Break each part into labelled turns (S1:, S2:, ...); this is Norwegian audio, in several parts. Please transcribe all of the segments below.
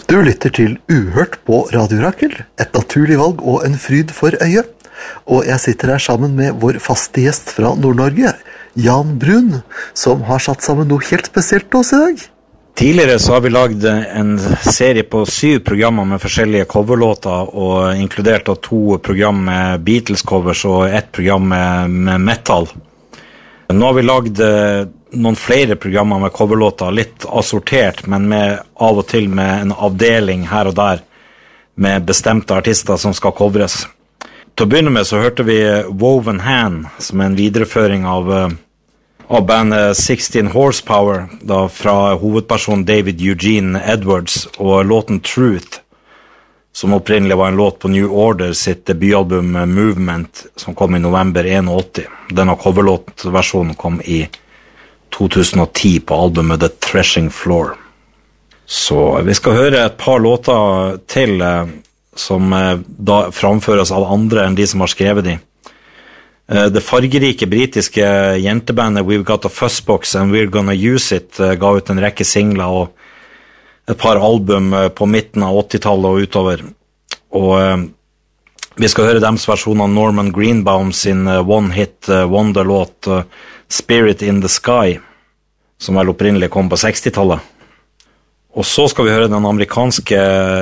S1: Du lytter til Uhørt på Radio Rakel, et naturlig valg og en fryd for øyet. Og jeg sitter her sammen med vår faste gjest fra Nord-Norge, Jan Brun, som har satt sammen noe helt spesielt til oss i dag.
S2: Tidligere så har vi lagd en serie på 7 programmer med forskjellige coverlåter, og inkludert av 2 program med Beatles-covers og 1 program med metal. Nå har vi lagd noen flere programmer med coverlåter, litt assortert, men av og til med en avdeling her og der med bestemte artister som skal covres. Til å begynne med så hørte vi Woven Hand, som en videreføring av bandet 16 Horsepower, da fra hovedpersonen David Eugene Edwards, og låten Truth, som opprinnelig var en låt på New Order sitt debutalbum Movement, som kom i november 81. Denne coverlåtversjonen kom i 2010 på albumet The Threshing Floor. Så vi skal høre et par låter til som da framføres av andre enn de som har skrevet de. Det fargerike britiske jentebandet We've Got a Fuzzbox and We're Gonna Use It ga ut en rekke singler og et par album på midten av 80-tallet og utover. Og vi skal høre deres versjon av Norman Greenbaum sin one-hit wonder-låt Spirit in the Sky, som vel opprinnelig kom på 60-tallet. Og så skal vi høre den amerikanske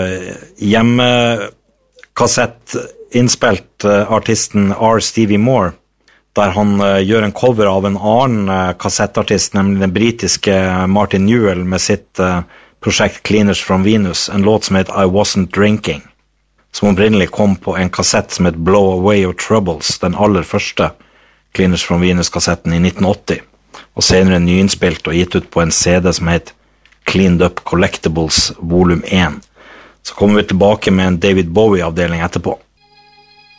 S2: hjemmekassett innspilt artisten R. Stevie Moore, der han gjør en cover av en annen kassettartist, nemlig den britiske Martin Newell med sitt prosjekt Cleaners from Venus, en låt som heter I Wasn't Drinking, som opprinnelig kom på en kassett som heter Blow Away Your Troubles, den aller første Cleaners from Venus-kassetten i 1980, og senere nyinnspilt og gitt ut på en CD som heter Cleaned Up Collectibles Volum 1. Så kommer vi tilbake med en David Bowie-avdeling etterpå.